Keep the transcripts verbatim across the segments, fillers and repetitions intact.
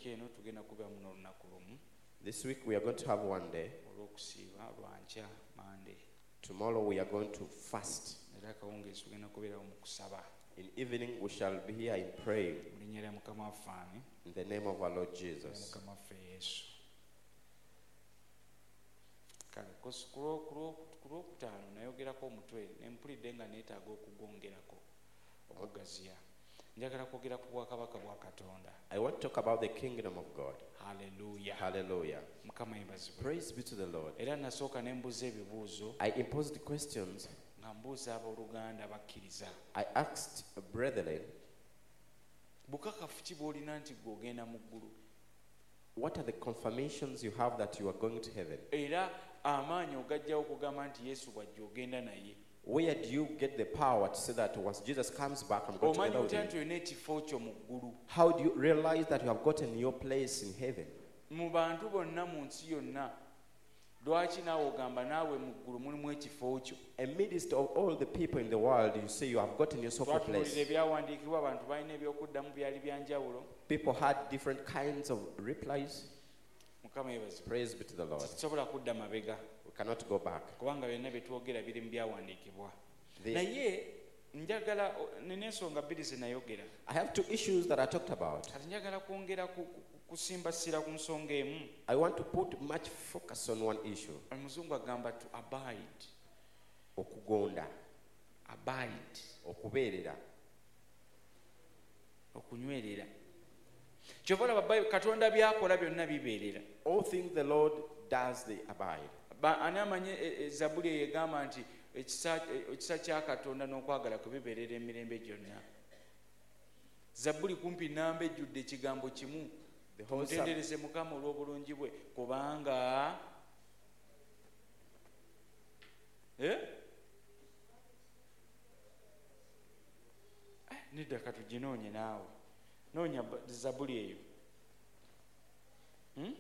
This week we are going to have one day. Tomorrow we are going to fast. In evening we shall be here in prayer. In the name of our Lord Jesus. I want to talk about the kingdom of God. Hallelujah. Hallelujah. Praise be to the Lord. I imposed questions. I asked brethren, what are the confirmations you have that you are going to heaven? Where do you get the power to say that once Jesus comes back, I'm going to get out? How do you realize that you have gotten your place in heaven? Amidst of all the people in the world, you say you have gotten yourself a place. People had different kinds of replies. Praise be to the Lord. We cannot go back. The, I have two issues that I talked about. I want to put much focus on one issue. Okugonda. Abide. Okubeerera. Okunywerera. All things the Lord does, they abide. Ani amanye Zabuli yegamba nti ekisa kya Katonda n'okwagala kwe bibeerera emirembe gyonna. Zabuli kumpi namba ejjudde ekigambo kimu. Mutendereze Mukama olw'obulungi bwe kubanga eh nedda katuginoonye naawe noonya Zabuli eyo. Hmm?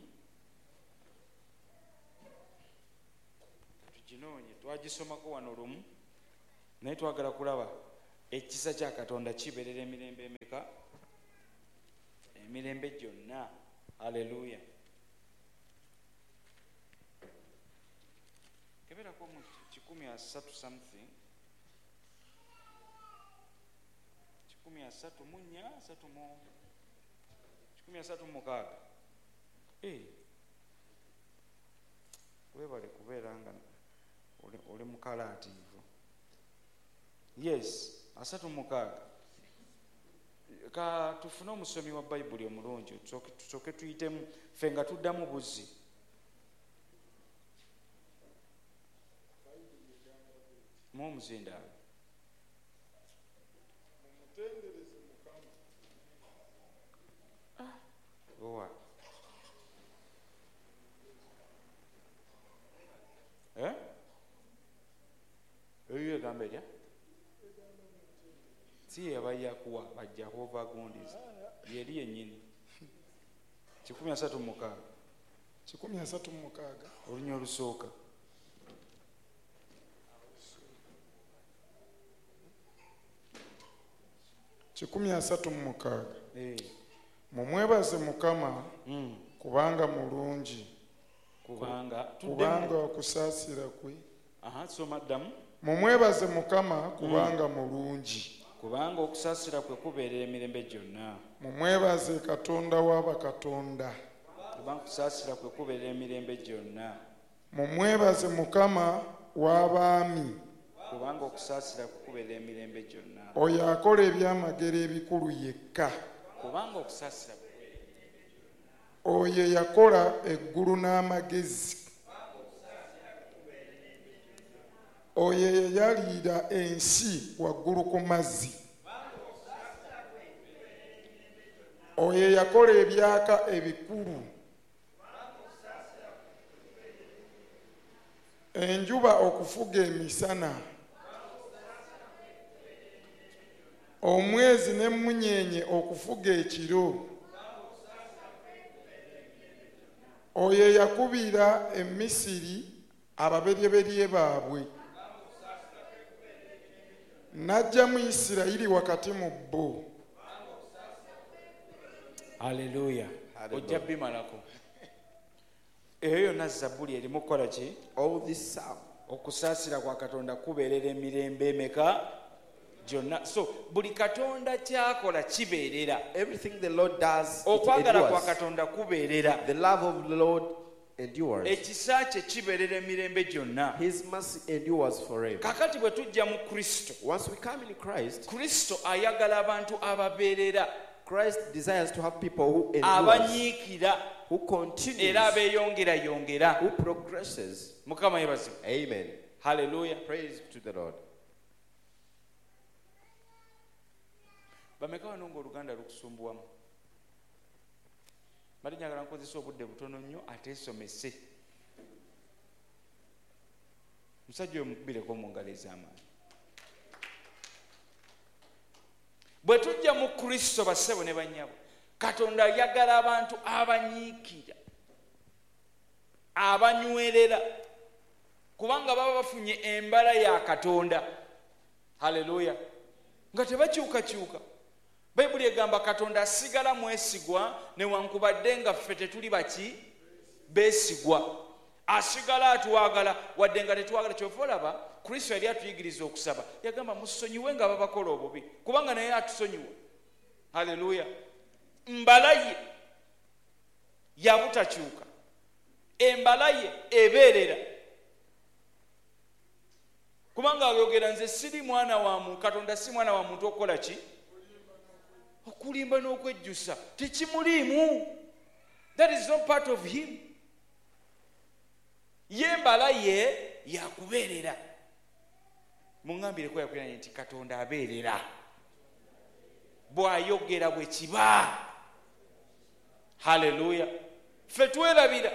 Tuginonye twagisomako wano lumu naye twagala kulaba ekisa kya Katonda kibeerera emirembe emeka emirembe gyonna. Haleluya. Keberako mu kikumi asatu something kikumi asatu mu nnya asatu mu kikumi asatu mu mukaaga. Eh webale kubeera nga oli mukalaativu. Yes, asatu mukaaga. Ka tufune omusomi wa Bayibuli omulungi tusooke tuyitemu ffe nga tuddamu buzzi. Mu omuzindaalo. Owa. Eh? Eyo egamba erya? Si yabaya kuwa bajja kuva gondiza. Yeri yennyini. kikumi asatu mu mukaaga. kikumi asatu mu mukaaga. Olunya olusooka. kikumi asatu mu mukaaga. Eh. Mumwebaze Mukama Mm. kubanga mulungi. Kubanga kubanga okusaasira kwe. Aha, soma ddamu. Mumwebaze Mukama kubanga mulungi. Kubanga okusaasira kwe kubeerera emirembe gyonna. Mumwebaze Katonda w'abakatonda. Kubanga okusaasira kwe kubeerera emirembe gyonna. Mumwebaze Mukama w'abaami. Kubanga okusaasira kwe kubeerera emirembe gyonna. Oyo akola ebyamagero ebikulu yekka. Kubanga okusaasira kwe. Oyo yakola eggulu n'amagezi. Oyo yayalira ensi waggulu ku mazzi. Oyo yakola ebyaka ebikulu. Enjuba okufuga emisana. Omwezi n'emmunyeenye okufuga ekiro. Oyo yakubira emisiri ababeryeberye baabwe. Najja mu Isirayiri wakati mu bo. Haleluya. ojja bimalako. Eyo yonna Zabbuli erimu kukola ki? All this psalm. Okusaasira kwa Katonda kubeerera emirembe emeka gyonna. So buli Katonda kyakola kibeerera. Everything the Lord does, it okwagala kwa endures. Katonda kubeerera. The love of the Lord endures. Ekisa kye kibeerera emirembe gyonna. His mercy endures forever. Kakati bwe tujja mu Kristo, Once we come in Christ, Kristo ayagala abantu ababeerera, Christ desires to have people who endure, abanyiikira who continues, era abeeyongerayongera. who progresses. Mukama yebaze. Amen. Hallelujah. Praise to the Lord. Bameka wano ng'oluganda lukusumbuwamu? Bali njagala nkozesa obudde butono nnyo ateesomese. Musajja oyo mukubireko mu ngalo ez'amaanyi. Bwe tujja mu Kristo bassebo ne bannyabo, Katonda ayagala abantu abanyiikira, abanywerera, kubanga baba bafunye embala ya Katonda. Haleluya. Nga tebakyukakyuka. Bayibuli egamba Katonda asigala mwesigwa newankubadde nga ffe tetuli baki beesigwa. Asigala atwagala wadde nga tetwagala. Kyova olaba Kristo yali atuyigiriza okusaba, yagamba musonyiwe nga babakola obubi, kubanga naye atusonyiwa. Haleluya. Mbala ye yabutakyuka, embala ye ebeerera, kubanga ayogera nze siri mwana wa muntu, Katonda si mwana wa muntu okukola ki? Okulimba n'okwejjusa. Tekimuliimu. That is not part of him. Ye mbala ye yakubeerera. Muŋŋambireko yakwiranye nti Katonda abeerera. Bw'ayogera bwe kiba. Haleluya. Ffe twerabira.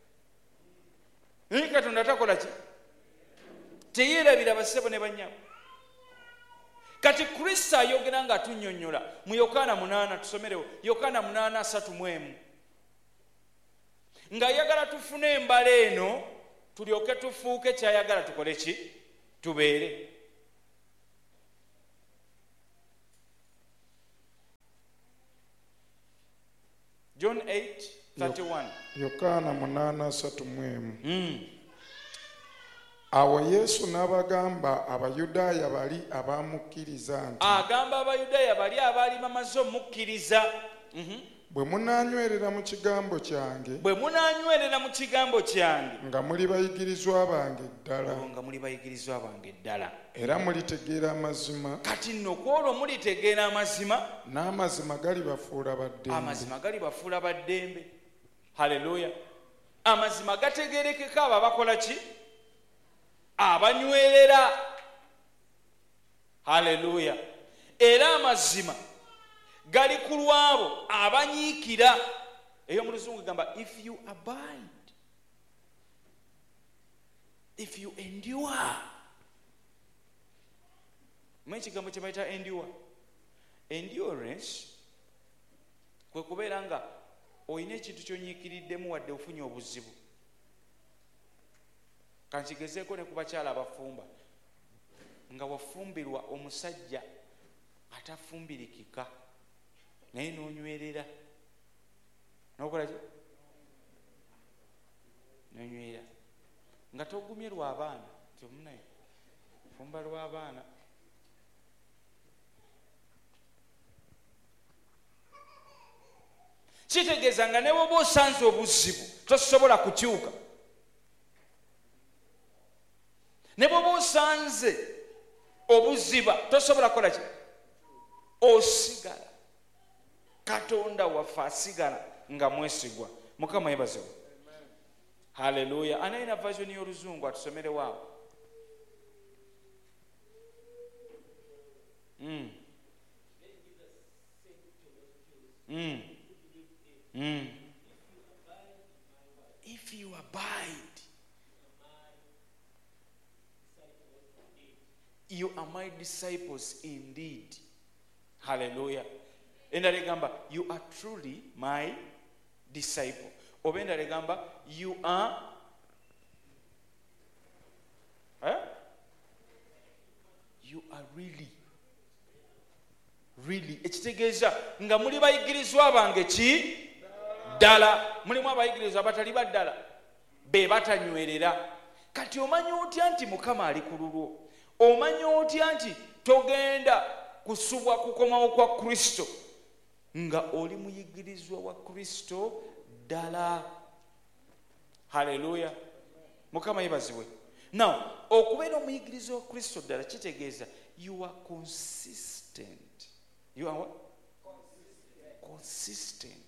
Naye Katonda takola ki? Teyeerabira bassebo ne bannyabo. Kati Kristo ayogera nga atunnyonnyola mu Yokaana munaana, tusomerewo Yokaana munaana asatu mu emu. Ng'ayagala tufune embala eno tulyoke tufuuke kyayagala tukole ki? Tubeere. John eight thirty-one. Yokaana munaana asatu mu emu. Mm. Awo Yesu n'abagamba Abayudaaya bali abaamukkiriza nti, agamba Abayudaaya bali abaali bamaze omukkiriza, bwe munaanywerera mu kigambo kyange, bwe munaanywerera mu kigambo kyange, nga muli bayigirizwa bange ddala, nga muli bayigirizwa bange ddala, era mulitegeera amazima, kati nno kwolwo mulitegeera amazima, n'amazima galibafuula baddembe. amazima gali bafuula baddembe. Haleluya. Amazima gategeerekeka abo abakola ki? Abanywerera. Haleluya. Era amazima gali ku lwabo abanyiikira. Eyo mu Luzungu gamba if you abide, if you endure. Mwe kigambo kye bayita endure. Endurance kwe kubeera nga oyina ekintu ky'onyiikiriddemu wadde ofunye obuzibu. Kankigezeeko ne ku bakyala abafumba, nga wafumbirwa omusajja atafumbirikika naye n'onywerera, n'okola ki? N'onywera nga togumye lw'abaana, nti omunaye fumba lw'abaana. Kitegeeza nga ne bw'oba osanze obuzibu tosobola kukyuka. Ne bw'oba osanze obuziba tosobola kukola ki? Osigala. Katonda waffe asigala nga mwesigwa. Mukama yebazewo. Haleluya. Anayina version y'Oluzungu atusomerewo awo. Mm. Mm. Mm. If you abide, you are my disciples indeed. Hallelujah. Endala egamba you are truly my disciple. Oba endala egamba you are eh? You are really really ekitegeeza nga muli bayigirizwa bange ki? ddala, mulimu abayigiriza abatali baddala be batanywerera. Kati omanya otya nti Mukama ali ku lulwo? Omanya otya nti togenda kusubwa kukomawo kwa Kristo nga oli muyigirizwa wa Kristo ddala? Haleluya, Mukama yebazibwe. Now okubeera omuyigirizwa wa Kristo ddala kitegeeza you are consistent. You are what? Consistent. Consistent.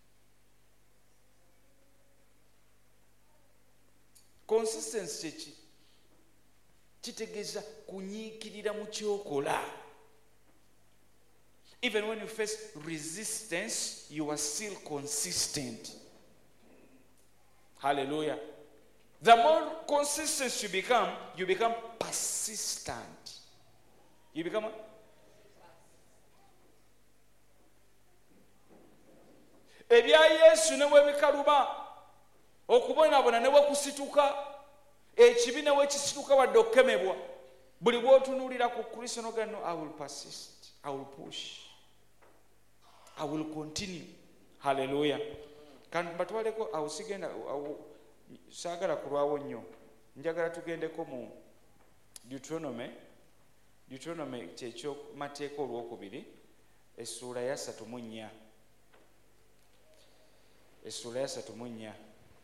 Consistency ki? Kitegeeza kunyiikirira mu kyokola. Even when you face resistance, you are still consistent. Hallelujah. The more consistent you become, you become persistent. You become what? Ebya Yesu ne webikaluba, okubonaabona ne wekusituka, ekibi ne wekisituka wadde okukemebwa, buli bw'otunuulira ku Kristo n'ogamba no, I will persist, I will push, I will continue. Hallelujah. Kandi batwaleko awo sigenda saagala kulwawo nnyo, njagala tugendeko mu Deuteronomy. Deuteronomy kyekyo mateeka olwokubiri, essuula ya ssatu mu nnya. Essuula ya ssatu mu nnya.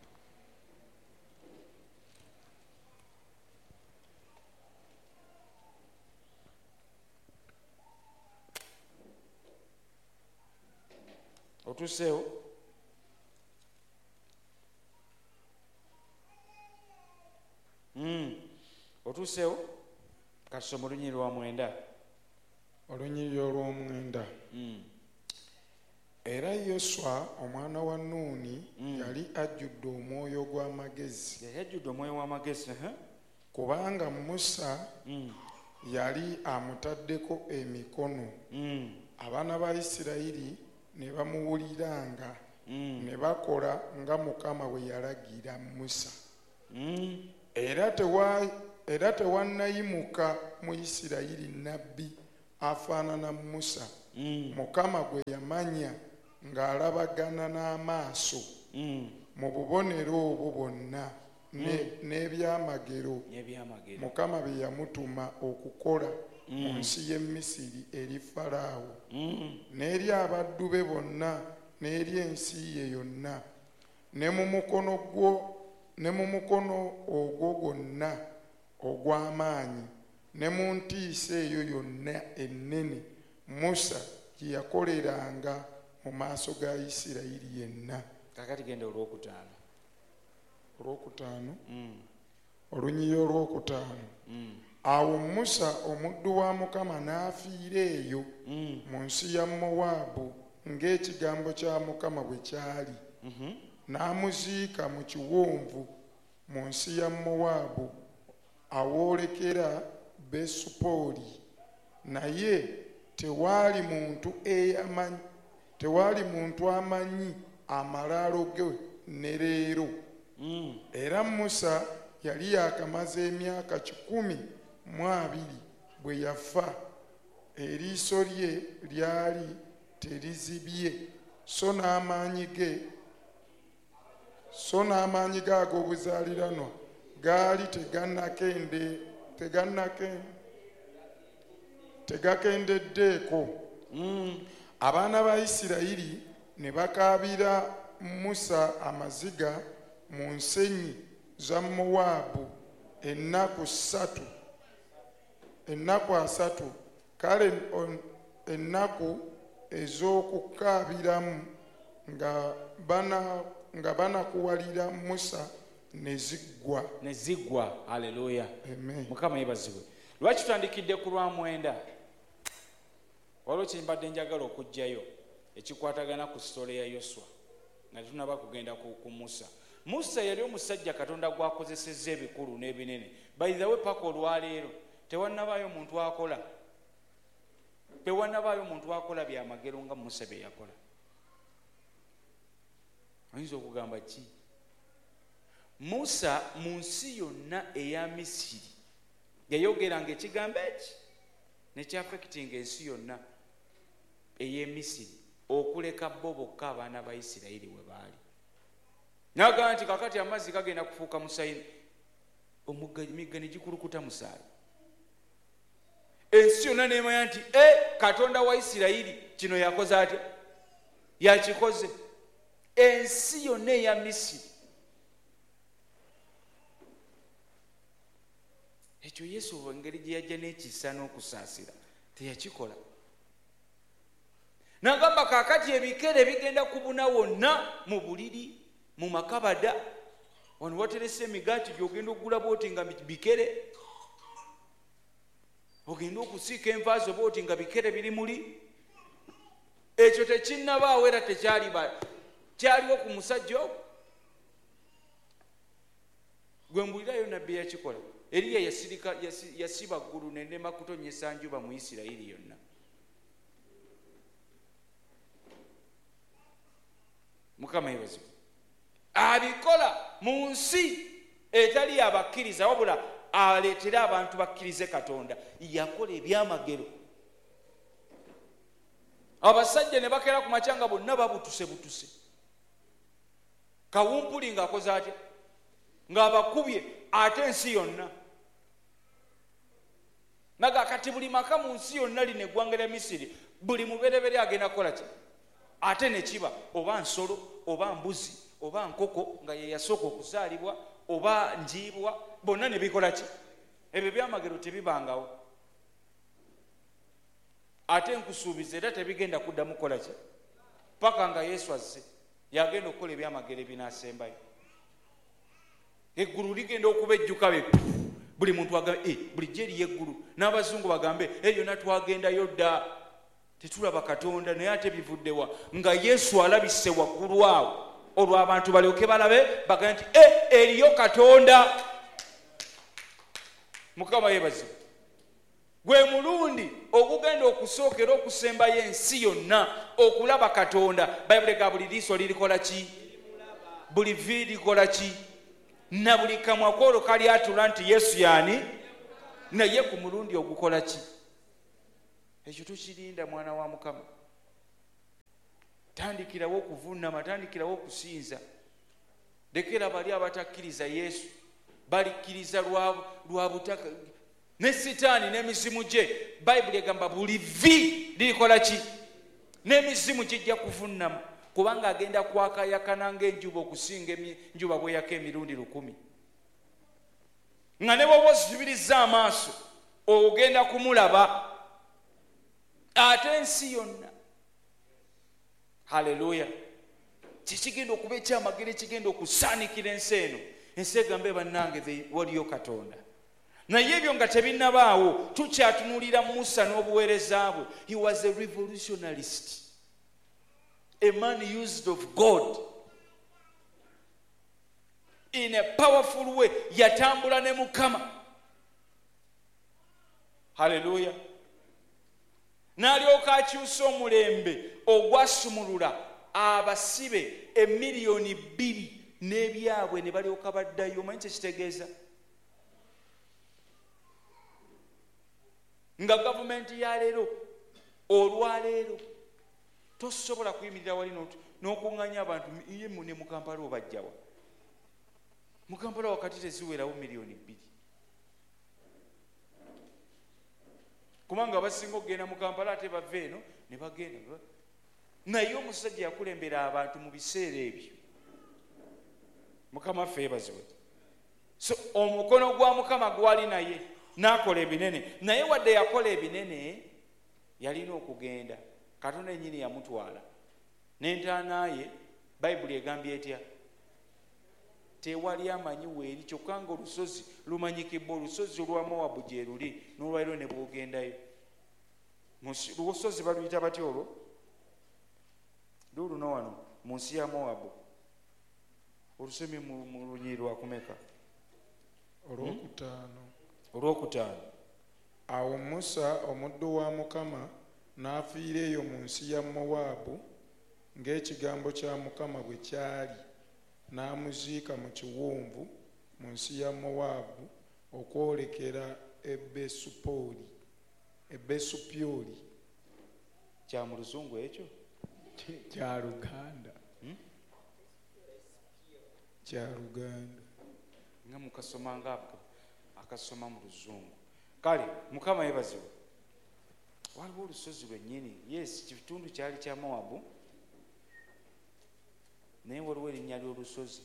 Otuseewo? Mm. Otuseewo? Kasoma olunyiri lwa mwenda. Olunyiri olw'omwenda. Mm. Era Yoswa omwana wa Nuuni mm. yali ajjudde omwoyo gw'amagezi. Yali ajjudde omwoyo w'amagezi. Uh-huh. Kubanga Musa mm. yali amutaddeko emikono. Mm. Abaana ba Isirayiri ne bamuwuliranga mm. ne bakola nga Mukama bwe yalagira Musa. Mm. Era tewa era tewannayimuka mu Isirayiri nabbi afaanana Musa. Mm. Mukama gwe yamanya ng'alabagana n'amaaso mm. mu bubonero obwo bwonna n'ebyamagero mm. Mukama bye yamutuma okukola mm. mu nsi y'e Misiri eri Falaawo mm. n'eri abaddu be bonna n'eri ensi ye yonna ne mu mukono gwo ne mu mukono ogwo gwonna ogw'amaanyi ne mu ntiisa eyo yonna ennene Musa gye yakoleranga mu maaso ga Isirayiri yenna. Kakati genda olwokutaano. Olwokutaano? Mm. Olunyiri olwokutaano. Mm. Awo Musa omuddu wa Mukama n'afiira eyo mm. mu nsi ya Mowaabu ng'ekigambo kya Mukama bwe kyali. Mm-hmm. N'amuziika mu kiwonvu mu nsi ya Mowaabu awoolekera Besupooli. Naye tewaali muntu eyamanyi tewaali muntu amanyi amalaalo ge ne leero. mm. Era Musa yali yakamaze emyaka kikumi mu abiri bwe yafa, eriiso lye lyali terizibye so n'amaanyi ge so n'amaanyi ge ag'obuzaaliranwa gaali tegannakende tegannake tegakendeddeeko. mm. Abaana ba Isirayiri ne bakaabira Musa amaziga mu nsenyi za Mowaabu ennaku ssatu ennaku asatu. Kale ennaku ez'okukaabiramu nga bana nga banakuwalira Musa ne ziggwa. Ne ziggwa. Haleluya. Amen. Mukama yebazibwe. Lwaki tutandikidde ku lwa mwenda? Waliwo kye mbadde njagala okugjayo ekikwatagana ku sitole ya Yoswa nga tunaba kugenda ku, ku Musa. Musa yali omusajja Katonda gwakozesezza ebikulu n'ebinene. By the way, paka olwaleero tewannabaayo muntu akola tewannabaayo muntu akola byamagero nga Musa bye yakola. Oyinza okugamba ki? Musa mu nsi yonna eya Misiri yayogeranga ekigambo eki nekyafekitinga ensi yonna ey'e Misiri okuleka bo bokka abaana ba Isirayiri we baali. N'agamba nti kakati amazzi gagenda kufuuka musayini, emigga ne gikulukuta musaayi. Ensi yonna n'emanya nti e Katonda wa Isirayiri kino yakoze atya, yakikoze. Ensi yonna eya Misiri. Ekyo Yesu engeri gye yajja n'ekisa n'okusaasira teyakikola. N'agamba kaakati ebikere bigenda kubuna wonna mu buliri, mu makabada. Wano waterese emigaati gy'ogenda okugula booti nga bikere. Ogenda okusiika enva zo booti nga bikere biri muli. Ekyo tekinnabaawo era tekyali kyaliwo ku musajja ogwo. Gwe mbulirayo nabbi yakikola. Eriya yasirika yasiba ggulu n'ennema kutonnyesa njuba mu Isirayiri yonna. Mukama yeebazibwe. Abikola mu nsi etali abakkiriza wabula aleetera abantu bakkirize Katonda. Yakola ebyamagero. Abasajja ne bakera ku makyanga bonna babutuse butuse. Kawumpuli ng'akoze atya, ng'abakubye ate ensi yonna. Naga kati buli maka mu nsi yonna lino eggwanga lya Misiri buli muberebere agenda kukola ki? Ate ne kiba oba nsolo oba mbuzi oba nkoko nga ye yasooka okuzaalibwa oba njiibwa, bonna ne bikola ki? Ebyo byamagero tebibangawo. Ate nkusuubiza era tebigenda kuddamu kukola ki? Paka nga Yesu azze yagenda okukola ebyamagero ebinaasembayo. Eggulu ligenda okubejjuka be buli muntu agambe eh bulijjo eriyo eggulu, n'abazungu bagambe eh yonna twagendayo dda tetulaba Katonda, naye ate bivuddewa nga Yesu alabise waggulu awo olwo abantu balyoke balabe bagambe nti eh eriyo Katonda. Mukama yeebazibwe. Gwe mulundi ogugenda okusookera okusembayo ensi yonna okulaba Katonda. Bayibuli ga buli liiso lirikola ki? Buli vi likola ki? Na buli kamwa koolo kali atula nti Yesu yaani, naye ku mulundi ogukola ki? Ekyo tukirinda mwana wa Mukama. Tandikirawo okuvuunama, tandikirawo okusinza. Lekera bali abatakkiriza Yesu balikkiriza lwa butaka ne Sitaani n'emizimu gye. Bayibuli egamba buli vi lirikola ki? N'emizimu gijja kuvuunama, kubanga agenda kwakayakana ng'enjuba okusinga enjuba bweyaka emirundi lukumi. Nga ne bw'oba ozibiriza amaaso ogenda kumulaba. Ate ensi yonna, haleluya, kikigenda okuba ekyamagero ekigenda okusaanikira ensi eno. Ensi egambe bannange waliyo Katonda. Naye ebyo nga tebinnabaawo, tukyatunulira Musa n'obuweereza bwe. He was a revolutionarist, a man used of God in a powerful way. Yatambula ne Mukama, haleluya. N'alyoka akyusa omulembe ogwasumulula abasibe emiliyoni bbiri n'ebyabwe ne balyoka baddayo. Omanyi kye kitegeeza? Nga gavumenti ya leero olwaleero tosobola kuyimirira wali n'okuŋŋanya abantu ye ne mu Kampala obajjawa. Mu Kampala wakati teziwerawo miliyoni bbiri. Kubanga abasinga okugenda mu Kampala ate bava eno ne bagenda. Naye omusajja yakulembera abantu mu biseera ebyo. Mukama ffe yeebazibwe. So omukono gwa Mukama gwali naye n'akola ebinene. Naye wadde yakola ebinene yalina okugenda. Katonda ennyini yamutwala n'entaana ye. Bayibuli egambye etya? Tewali amanyi weeri kyokka nga olusozi lumanyikibwa. Olusozi olwa Mowabu gye luli, n'olwaliro ne bw'ogendayo. Olusozi baluyita batya olwo? Luuno wano mu nsi ya Mowabu. Olusomye mu lunyiri lwakumeka? Olwokutaano. Olwokutaano. Awo Musa omuddu wa Mukama n'afiira eyo mu nsi ya Mowaabu ng'ekigambo kya Mukama bwe kyali, n'amuziika mu kiwonvu mu nsi ya Mowaabu okwolekera e Besupoli, e Besupyoli. Kya mu Luzungu ekyo? kya Luganda kya Luganda nga mukasoma ngako akasoma mu Luzungu. Kale Mukama yebaziwe. Waliwo olusozi lwennyini, yes, kitundu kyali kya Mowabu, naye waliwo erinnya ly'olusozi.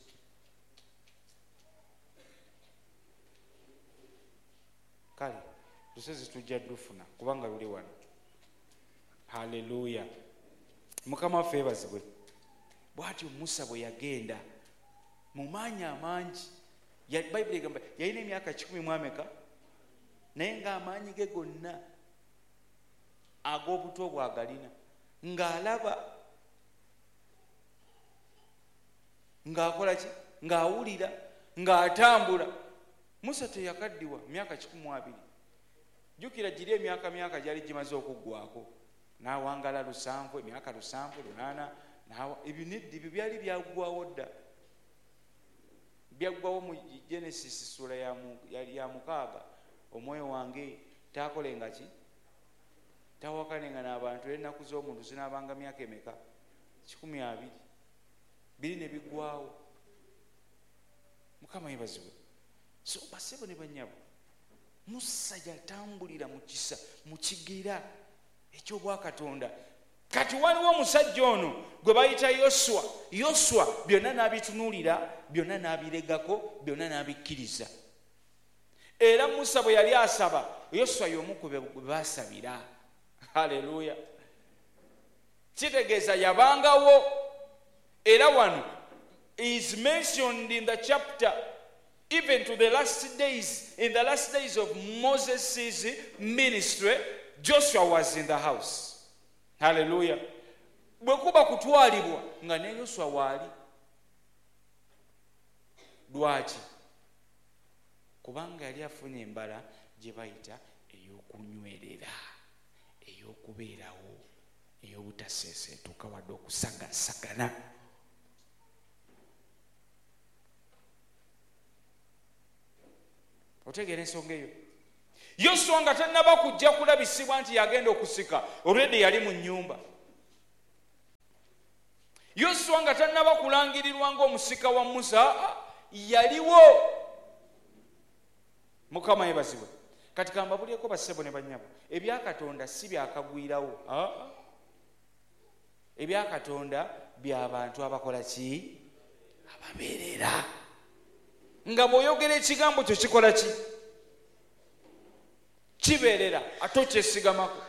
Kale lusozi tujja dufuna kubanga luli wano. Haleluya. Mukama waffe yeebazibwe. Bw'atyo Musa bwe yagenda mu maanyi amangi, Bayibuli egamba yalina emyaka kikumi mu ameka, naye ng'amaanyi ge gonna ag'obuto bwagalina, ng'alaba, ng'akola ki, ng'awulira, ng'atambula. Musa teyakaddiwa myaka kikumi mu abiri. Jjukira giri emyaka myaka gyali gimaze okuggwako, n'awangala lusanvu, emyaka lusanvu, lunaana, ebyo nedda ebyo byali byaggwawo dda. Byaggwawo mu Genesis sura ya mukaaga. Omwoyo wange taakolenga ki, tawakanenga n'abantu, ennaku z'omuntu zinaabanga myaka emeka? kikumi abiri. Biri ne biggwawo. Mukama yeebazibwe. So basebo ne bannyabo, Musa yatambulira mu kisa mu kigera eky'obwakatonda. Kati waliwo omusajja ono gwe bayita Yoswa. Yoswa byonna n'abitunuulira, byonna n'abiregako, byonna n'abikkiriza. Era Musa bwe yali asaba, Yoswa y'omu ku be baasabira. Haleluya. Kitegeeza yabangawo. Era wano is mentioned in the chapter, even to the last days, in the last days of Moses' ministry, Joshua was in the house. Hallelujah. Bwe kuba kutwalibwa nga ne Yoswa waali. Lwaki? Kubanga yali afunye embala gye bayita ey'okunywerera, ey'okubeerawo, ey'obutaseeseetuka wadde okusagasagana. Otegeera ensonga eyo? Yoswa nga tannaba kujja kulabisibwa nti yagenda okusika, already yali mu nnyumba. Yoswa nga tannaba kulangirirwa ng'omusika wa Musa, yaliwo. Mukama yeebazibwe. Kati kambabulyeko bassebo ne bannyabo, ebyakatonda si byakagwirawo. Ebyakatonda by'abantu abakola ki? Ababeerera. Nga bw'oyogera ekigambo kyo kikola ki? Kibeerera, ate okyesigamako.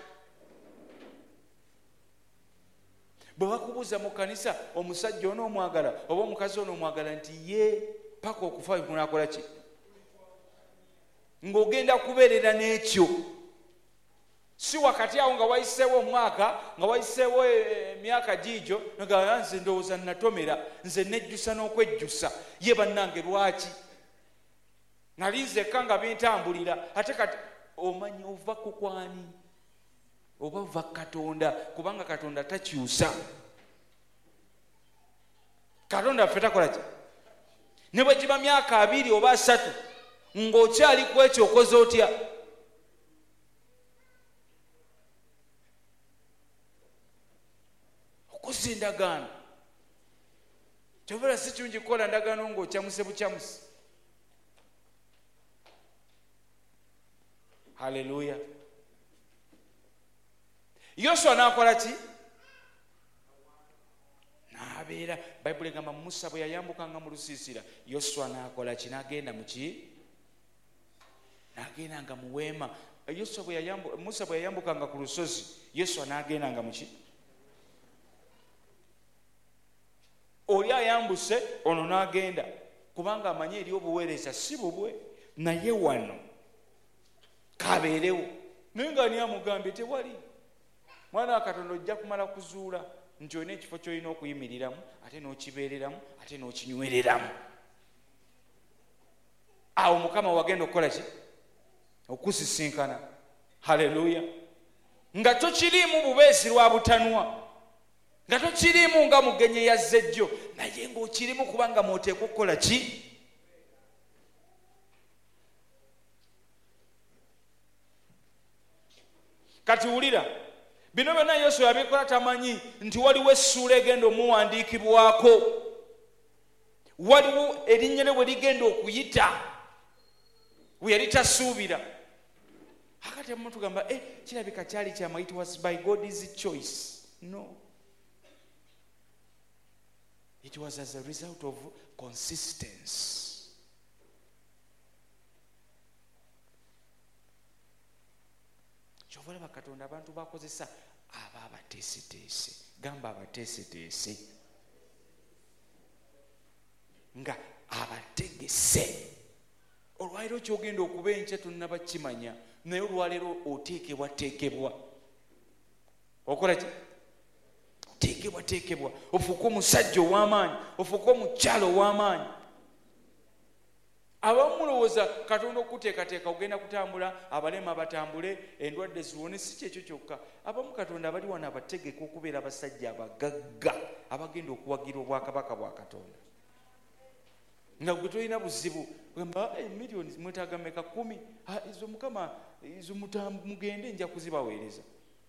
Bwe bakubuuza mu kanisa omusajja onoomwagala oba omukazi onoomwagala nti ye paka okufa kunaakola ki? Ng'ogenda kubeerera n'ekyo. Si wakati awo nga wayiseewo omwaka, nga wayiseewo emyaka giigyo, nga nze ndowooza natomera, nze nejjusa n'okwejjusa. Ye bannange lwaki? Nali nzekka nga bintambulira, ate kati omanyi ova ku kwani? Oba ova Katonda, kubanga Katonda takyusa. Katonda ffe takola ki? Ne bwe giba myaka abiri oba asatu, ng'okyali ku ekyo okoze otya? Okoze endagaano. Kyobera si kirungi kukola ndagaano ng'okyamuse bukyamuse. Haleluya. Yoswa n'akola ki? N'abeera. Bayibuli egamba Musa bwe yayambukanga mu lusiisira, Yoswa n'akola ki? N'agenda mu ki? N'agendanga mu weema. Yoswa bwe yayambu, Musa bwe yayambukanga ku lusozi, Yoswa n'agendanga mu ki? Oli ayambuse, ono n'agenda. Kubanga amanyi eri obuweereza si bubwe, naye wano kabeerewo. Naye nga ani amugambye tewali. Mwana wa Katonda ojja kumala kuzuula nti olina ekifo ky'olina okuyimiriramu, ate n'okibeereramu, ate n'okinywereramu. Awo Mukama wagenda okukola ki? Okusisinkana. Haleluya. Nga tokiriimu bubeezi lwa butanwa, nga tokiriimu nga mugenyi yazze ejjo, naye ng'okirimu kubanga mw'oteekwa okukola ki? Kati wulira, bino byonna Yesu yabikola tamanyi nti waliwo essuula egenda omuwandiikibwako, waliwo erinnya lye bwe ligenda okuyita we yali tasuubira. Akati abamu tugamba eh, kirabika kyali kyama, it was by God's choice. No, it was as a result of consistency. Kyova olaba Katonda abantu bakozesa aba abateeseteese, gamba abateeseteese nga abategese. Olwaleero kyogenda okuba enkya tonnaba kimanya, naye olwaleero oteekebwa teekebwa. Okola ki? Oteekebwa teekebwa. Ofuuka omusajja ow'amaanyi, ofuuka omukyalo ow'amaanyi. Abamu mulowooza Katonda okuteekateeka ogenda kutambula, abalema batambule, endwadde ziwone. Si kyekyo kyokka. Abamu Katonda abali wano abategeka okubeera abasajja abagagga abagenda okuwagira obwakabaka bwa Katonda. Nga gwe tolina buzibu gamba emiliyoni mwetaaga meka kumi, izo Mukama izo mugende nja kuzibaweereza.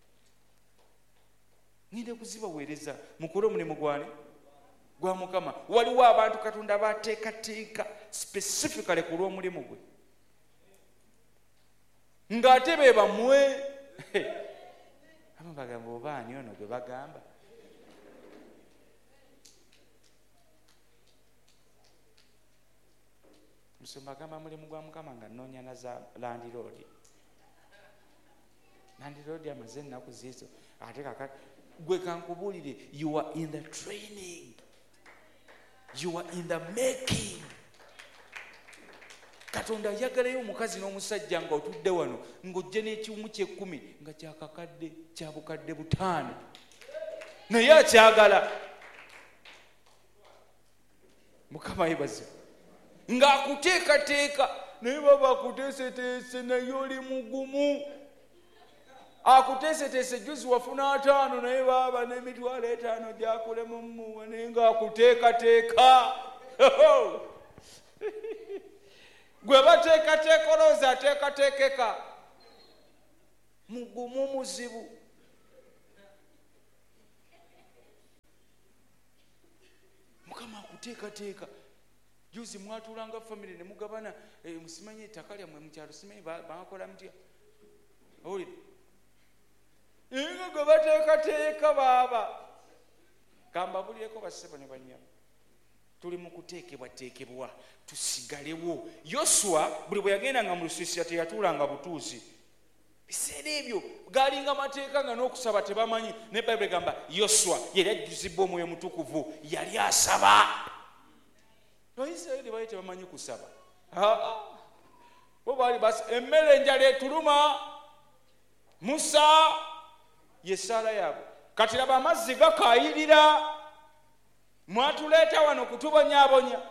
Ngenda kuzibaweereza mukole omulimu gwane gwa Mukama. Waliwo abantu Katonda bateekateeka specifically ku lw'omulimu gwe, ng'ate be bamwe abamu bagamba oba ani ono gwe bagamba. Musumba agamba mulimu gwa Mukama nga nnoonya na za landiroodi. Landiroodi amaze ennaku ziizo ate kakati gwe kankubuulire, you are in the training, you are in the making. Katonda ayagalayo omukazi n'omusajja nga otudde wano ng'ojje n'ekiwumu ky'ekkumi nga kyakakadde kya bukadde butaano, naye akyagala. Mukama yebaze ng'akuteekateeka naye baba akuteeseteese naye oli mugumu. Akuteeseteese juzi wafuna ataano naye baba n'emitwalo etaano gyakulema mumuwa naye ng'akuteekateeka. Gwe bateekateeka olowooza ateekateekeka, mugumu muzibu. Mukama akuteekateeka. Juzi mwatulanga family ne mugabana e, musimanye ettaka lyammwe mu kyalo, simanyi bakola mutya owulire inga gwe bateekateeka baaba. Kambabulireko bassebo ne bannyabo, tuli mu kuteekebwateekebwa tusigalewo. Yoswa buli bwe yagendanga mu lusiisira teyatuulanga butuuzi. Biseera ebyo galinga mateeka nga n'okusaba tebamanyi. Ne Bayibuli egamba Yoswa yali ajjuzibwa Omwoyo Mutukuvu, yali asaba. Abayisirayiri baali tebamanyi kusaba. Bo baali basi emmere enjala etuluma, Musa ye ssaala yaabwe. Kati laba amazzi gakaayirira, mwatuleeta wano kutubonyaabonya.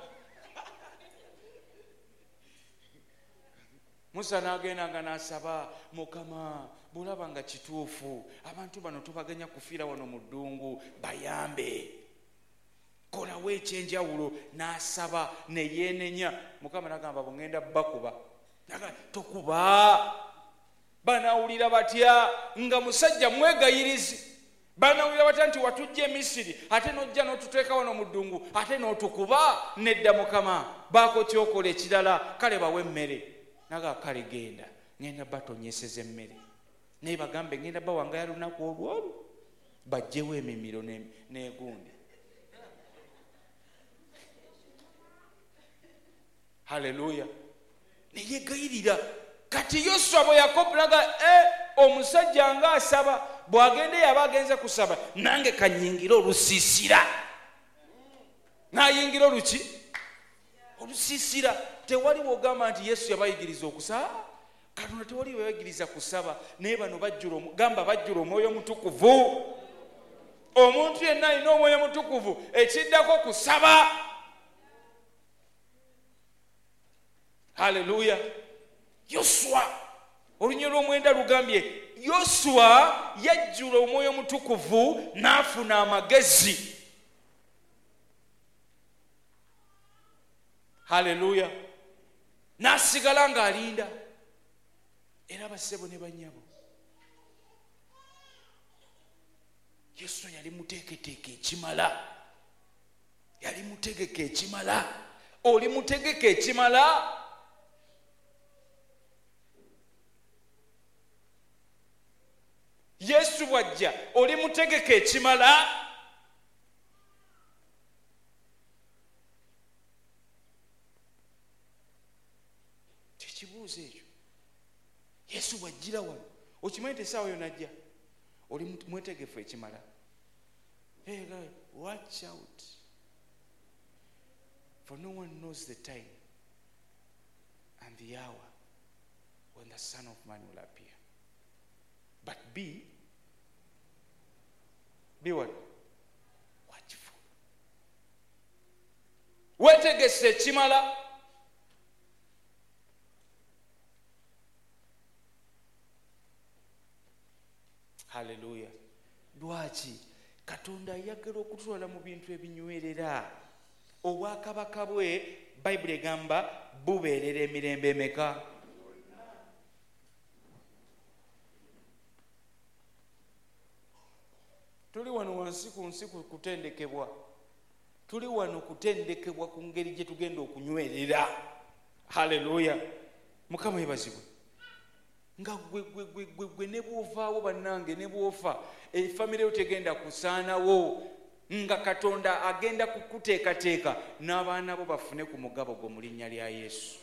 Musa n'agendanga n'asaba, Mukama bw'olaba nga kituufu abantu bano tubaganya kufiira wano mu ddungu, bayambe, kolawo ekyenjawulo. N'asaba ne yeenenya. Mukama n'agamba bw'ŋŋenda bakuba. Tokuba. Banaawulira batya nga musajja mwegayirizi? Banaawulira batya nti watujja e Misiri ate n'ojja n'otuteeka wano mu ddungu ate n'otukuba? Nedda Mukama, baako kyokola ekirala, kale bawe emmere. Naga kale genda, ngenda batonyeseza emmere. Naye bagambe ngenda bawangaya lunaku olwolu, bajjewo emimiro n'egundi. Haleluya. Neyegayirira. Kati Yoswa bwe yakopulaga e omusajja nga asaba, bw'agende yaba agenze kusaba, nange kanyingira olusiisira. N'ayingira oluki? Olusiisira. Tewali wogamba nti Yesu yabayigiriza okusaba. Katonda tewali bayigiriza kusaba, naye bano bajjula gamba bajjula Omwoyo Mutukuvu. Omuntu yenna alina Omwoyo Mutukuvu, ekiddako kusaba. Haleluya. Yoswa olunya lw'omwenda lugambye Yoswa yajjula Omwoyo Mutukuvu n'afuna amagezi. Haleluya. N'asigala ng'alinda. Era bassebo ne bannyabo, Yesu yali muteeketeeke ekimala. Yali mutegeke ekimala. Oli mutegeke ekimala. Yesu bwajja oli mutegeke ekimala. Tekibuuzo ekyo. Yesu bwajjira wano okimanyi nti essaawa yonna ajja oli mwetegefu ekimala. Hey guys, watch out, for no one knows the time and the hour when the Son of Man will appear. But be, be what? Watchful. Wetegese ekimala. Hallelujah. Lwaki Katonda ayagala okutwala mu bintu ebinywerera. Obwakabaka bwe Bayibuli egamba bubeerera emirembe emeka? Tuli wano wansi ku nsi kutendekebwa. Tuli wano kutendekebwa ku ngeri gye tugenda okunywerera. Hallelujah. Mukama yebazibwe. Nga gwe gwe gwe gwe gwe ne bwovaawo bannange ne bwofa efamire yo tegenda kusaanawo nga Katonda agenda kukuteekateeka n'abaana bo bafune ku mugabo gwo mu linnya lya Yesu.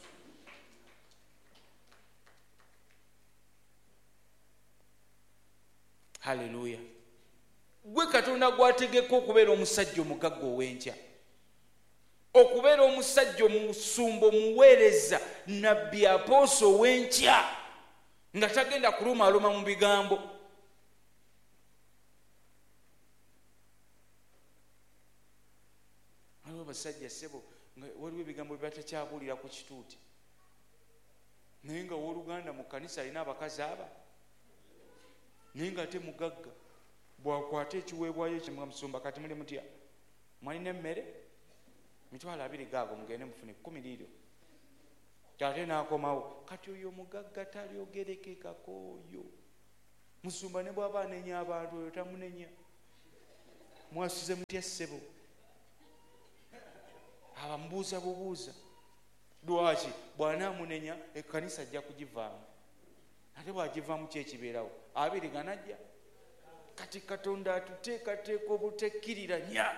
Hallelujah. Gwe Katonda gwategeka okubeera omusajja omugagga ow'enkya, okubeera omusajja omusumba omuweereza nabbi apooso ow'enkya nga tagenda kulumaaluma mu bigambo. Waliwo basajja ssebo nga waliwo ebigambo bye batakyabuulira ku kituuti, naye nga w'oluganda mu kkanisa alina abakazi aba, naye nga ate mugagga. Bwakwata ekiweebwayo ekyo nga musumba kati muli mutya, mwalina emmere mitwalo abiri gaago mugende mufune kkumi liiro. Ate n'akomawo kati oyo mugagga talyogerekekako oyo. Musumba ne bw'aba anenya abantu oyo tamunenya. Mwasuze mutya ssebo? Abamubuuza bubuuza. Lwaki? Bw'anaamunenya ekkanisa ajja kugivaamu. Ate bw'agivaamu ki ekibeerawo? Abiri ganajja. Kati Katonda atuteekateeka obutekkiriranya.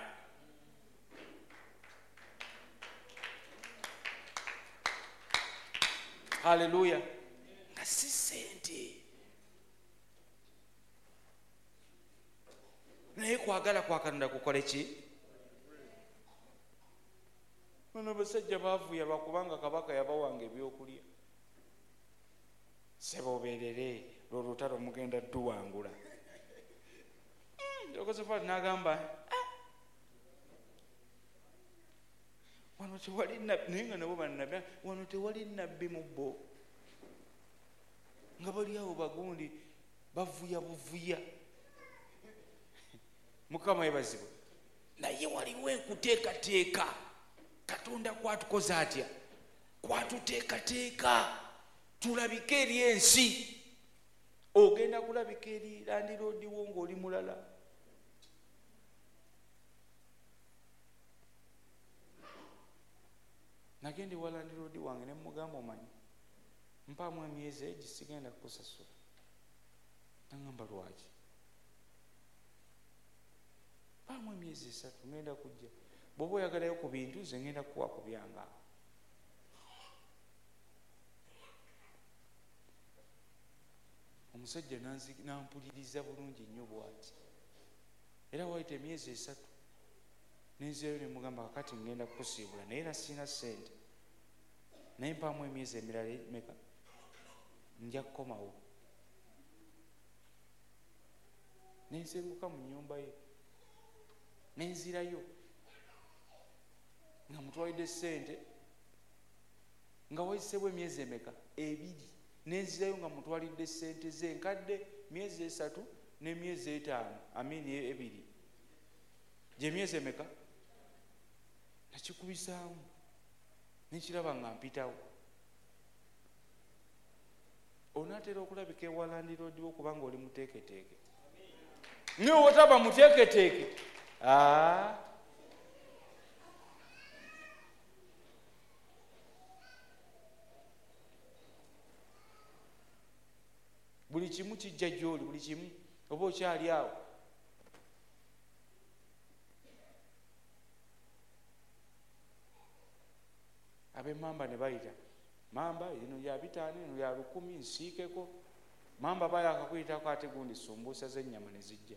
Hallelujah. Nga si ssente naye kwagala kwa Katonda kukole ki? Bano basajja baavuya lwakubanga kabaka yabawanga ebyokulya. Seboberere lwo lutalo mugenda tuwangula. Josephat n'agamba wano tewali nabbi, naye nga nabo bannabbi, wano tewali nabbi mu bo. Nga bali awo bagundi bavuya buvuya. Mukama yebazibwe. Naye waliwo enkuteekateeka. Katonda kwatukoze atya? Kwatuteekateeka tulabike eri ensi. Ogenda kulabika eri landiroodiwo ng'oli mulala. Nagende wa landiroodi wange ne mugamba omanyi mpaamu emyezi egi sigenda kukusasula. Nagamba lwaki? Mpaamu emyezi esatu ngenda kujja. Bw'oba oyagalayo ku bintu ze ngenda kukuwa ku byange awo. Omusajja nampuliriza bulungi nnyo bw'ati. Era wayita emyezi esatu nenzirayo ne mugamba kakati ngenda kukusiibula naye era sina ssente. Naye mpaamu emyezi emirala meka nja kukomawo. Nensenguka mu nnyumba ye nenzirayo nga mutwalidde ssente nga wayiseewo emyezi emeka ebiri. Nenzirayo nga mutwalidde ssente ze nkadde myezi esatu n'emyezi etaano amini ebiri. Gye myezi emeka? Nakikubisaamu nekiraba nga mpitawo. Onaatera okulabika ewa landiroodi wo kubanga oli muteeketeeke. niwe otaba muteeketeeke. Ah. Buli kimu kijja gy'oli, buli kimu oba okyali awo. Ab'emmamba ne bayita, mamba lino lya bitaano, lino lya lukumi, nsiikeko. Mamba bali akakuyitako ate gundi sumbuusa z'ennyama ne zijja.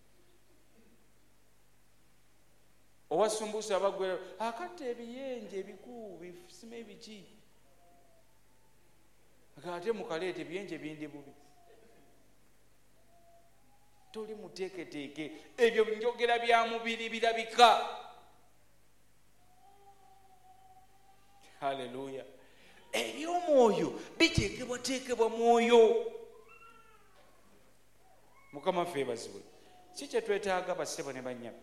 Owa sumbuusa abagwera, akatta ebiyenje ebikuu bifisima ebiki. Ate mukaleeta ebiyenje bindi bubi. Toli muteeketeeke, ebyo njogera bya mubiri birabika. Haleluya. Eby'omwoyo biteekebwateekebwa mwoyo. Mukama ffe bazibwe. Si kye twetaaga bassebo ne bannyabo.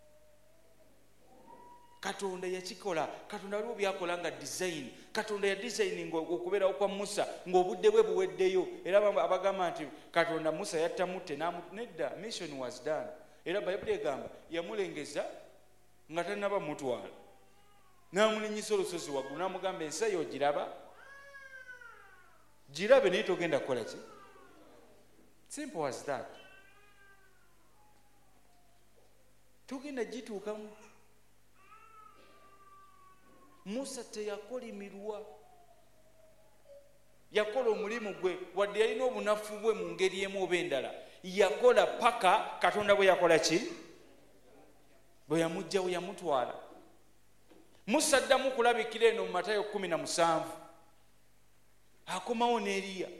Katonda yakikola. Katonda waliwo byakola nga design. Katonda ya designing okubeerawo kwa Musa ng'obudde bwe buweddeyo. Era abagamba nti Katonda Musa yattamutte nedda. Mission was done. Era Bayibuli egamba yamulengeza nga tannaba mutwala. N'amulinyisa olusozi waggulu n'amugamba ensi eyo ogiraba? Girabe naye togenda kukola ki? Simple as that. Togenda gituukamu. Musa teyakolimirwa. Yakola omulimu gwe wadde yalina obunafu bwe mu ngeri emu oba endala. Yakola paka Katonda bwe yakola ki? Bwe yamugjawo yamutwala. Musa addamu kulabikira eno mu Matayo kumi na musanvu. Akomawo ne Eriya.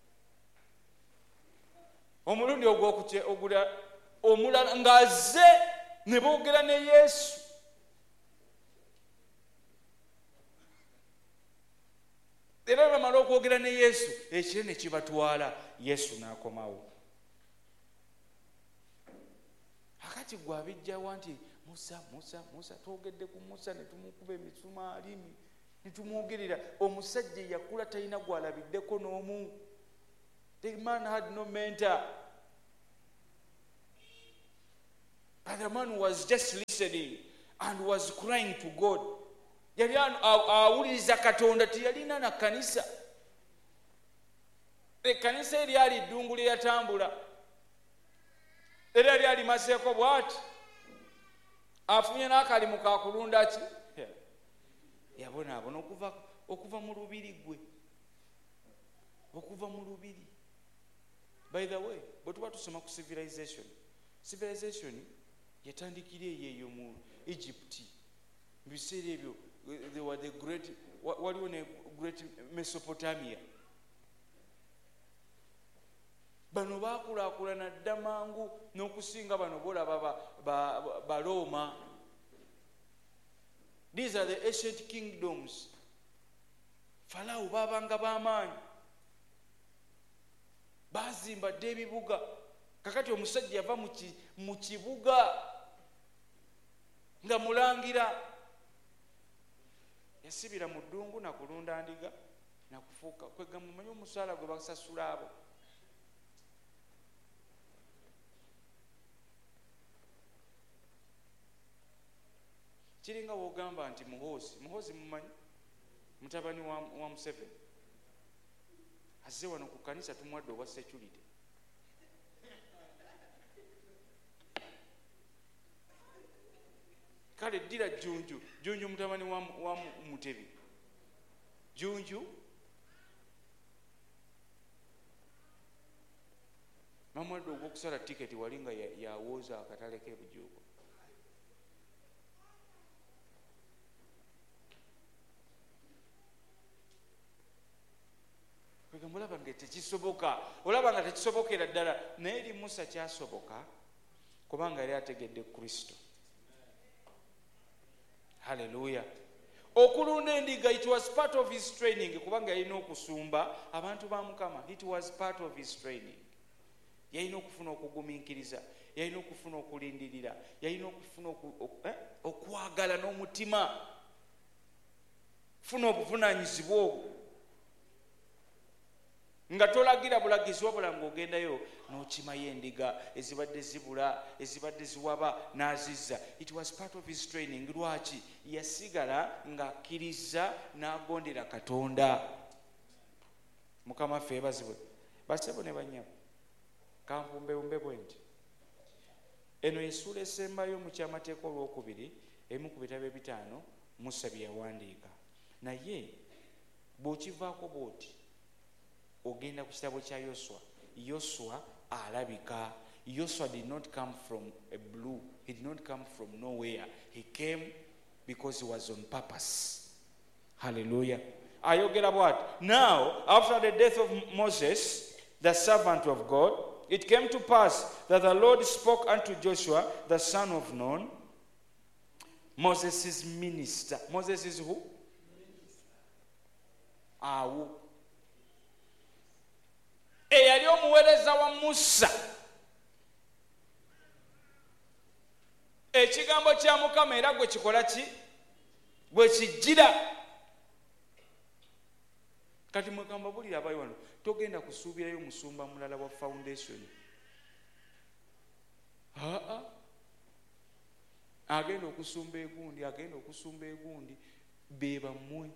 Omulundi ogula omulala ng'azze ne boogera ne Yesu. Era bamala okwogera ne Yesu, ekire ne kibatwala, Yesu n'akomawo. Akati gwe abijjawa nti Musa, Musa, Musa, twogedde ku Musa ne tumukuba emisumaali ne tumwogerera. Omusajja yakula talina gwalabiddeko n'omu. The man had no mentor. But the man was just listening and was crying to God. Yali awuliriza Katonda, tiyalina na kanisa. Ekkanisa eryali ddungu lye yatambula. Era lyali maseeko bw'ati. Afunye n'akalimu ka kulunda ki? Yabonaabona okuva okuva mu lubiri gwe. Okuva mu lubiri. By the way, bwe tuba tusoma ku civilization. Civilization yatandikira eyo mu Egypt. Mu biseera ebyo they were the great waliwo ne great Mesopotamia. Bano baakulaakulana dda mangu n'okusinga bano bolaba ba Roma. These are the ancient kingdoms. Farao baabanga b'amaanyi. Baazimba dda ebibuga. Kakati omusajja yava mu kibuga nga mulangira. Yasibira mu ddungu na kulunda ndiga na kufuuka. Kwegamba mumanyi omusaala gwe basasula abo. Kiringa wogamba nti Muhoozi. Muhoozi mumanyi? Mutabani wa, wa Museveni. Azze wano ku kanisa tumwadde obwa security. Kale ddira Jjunju. Jjunju mutabani wa, wa Mutebi. Jjunju mamwadde ogw'okusala tiketi wali nga yawooza akatale k'ebujuuko. Olaba nga tekisoboka, olaba nga tekisobokera ddala, naye eri Musa kyasoboka kubanga yali ategedde Kristo. Haleluya. Okulunda endiga, it was part of his training kubanga yalina okusumba abantu ba Mukama. It was part of his training. Yalina okufuna okugumiikiriza, yalina okufuna okulindirira, yalina okufuna okwagala n'omutima, funa obuvunaanyizibwa obwo nga tolagira bulagizi wabula ng'ogendayo n'okimayo endiga ezibadde zibula ezibadde ziwaba n'azizza. It was part of his training. Lwaki? Yasigala ng'akkiriza n'agondera Katonda. Mukama ffe ebazibwe basebo ne banyabo kampumbewumbe bwe nti eno essuula esembayo mu kyamateeka olwokubiri emu ku bitabo ebitaano Musa bye yawandiika, naye bw'okivaako bw'oti ogenda ku kitabo kya Yoswa. Yoswa alabika. Yoswa did not come from a blue. He did not come from nowhere. He came because he was on purpose. Hallelujah. Ayogera bw'ati, now after the death of Moses, the servant of God, it came to pass that the Lord spoke unto Joshua, the son of Nun, Moses' minister. Moses is who? Awo. Eyali omuweereza wa Musa. Ekigambo kya Mukama era gwe kikola ki? Gwe kijjira. Kati mugamba bulira abayi wano togenda kusuubirayo musumba mulala wa foundation. Aa. Agenda okusumba egundi, agenda okusumba egundi beba mmwe.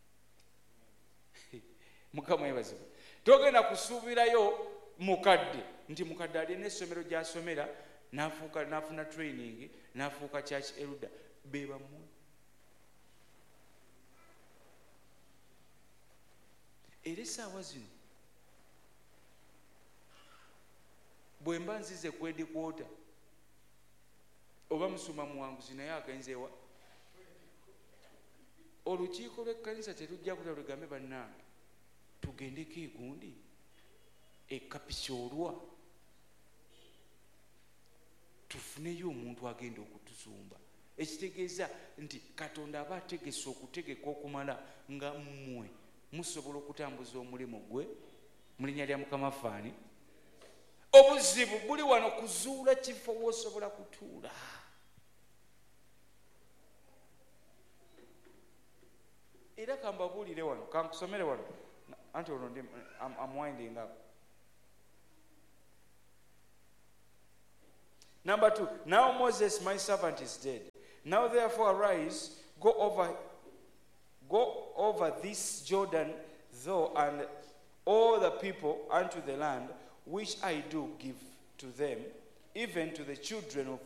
Mukama yebazibu. Togenda kusuubirayo mukadde nti mukadde ali n'essomero gy'asomera n'afuuka n'afuna training n'afuuka church elder beba mmwe. Era essaawa zino bwe mba nzize kwedi kwota oba musuma muwanguzi naye agenze wa olukiiko lw'ekkanisa terujja kuta lugambe bannange tugendeko egundi ekapisoolwa tufuneyo omuntu agenda okutusumba. Ekitegeeza nti Katonda aba ategese okutegeka okumala nga mmwe musobola okutambuza omulimu gwe mu linnya lya Mukama faani. Obuzibu buli wano kuzuula kifo w'osobola kutuula. Era kambabuulire wano kankusomere wano anti ono ndi I'm winding up. Number two, now Moses my servant is dead. Now therefore arise, go over go over this Jordan, thou and all the people unto the land which I do give to them, even to the children of